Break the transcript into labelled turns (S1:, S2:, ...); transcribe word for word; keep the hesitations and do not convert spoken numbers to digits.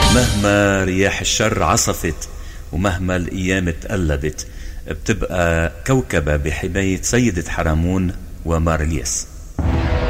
S1: مهما رياح الشر عصفت ومهما الأيام تقلبت، بتبقى كوكبة بحماية سيدة حرمون ومارليس.